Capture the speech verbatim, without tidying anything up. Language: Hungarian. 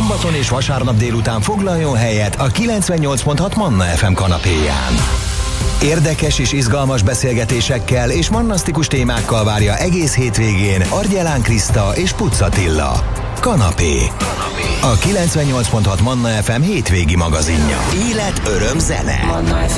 szombaton és vasárnap délután foglaljon helyet a kilencvennyolc pont hat Manna ef em kanapéján. Érdekes és izgalmas beszélgetésekkel és mannasztikus témákkal várja egész hétvégén Argyelán Kriszta és Pucz Attila. Kanapé. A kilencvennyolc pont hat Manna ef em hétvégi magazinja. Élet, öröm, zene.